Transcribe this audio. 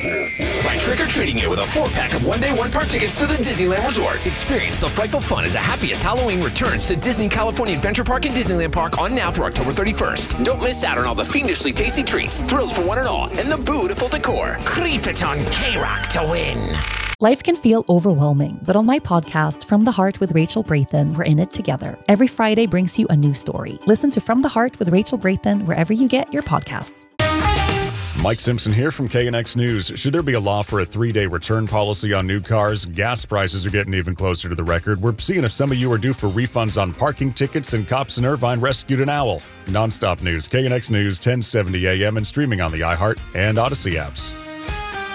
By trick-or-treating you with a 4-pack of one-day, one-park tickets to the Disneyland Resort. Experience the frightful fun as the happiest Halloween returns to Disney California Adventure Park and Disneyland Park on now through October 31st. Don't miss out on all the fiendishly tasty treats, thrills for one and all, and the beautiful decor. Creep it on K-Rock to win. Life can feel overwhelming, but on my podcast, From the Heart with Rachel Brathen, we're in it together. Every Friday brings you a new story. Listen to From the Heart with Rachel Brathen wherever you get your podcasts. Mike Simpson here from KNX News. Should there be a law for a 3-day return policy on new cars? Gas prices are getting even closer to the record. We're seeing if some of you are due for refunds on parking tickets, and cops in Irvine rescued an owl. Nonstop news, KNX News, 1070 AM, and streaming on the iHeart and Odyssey apps.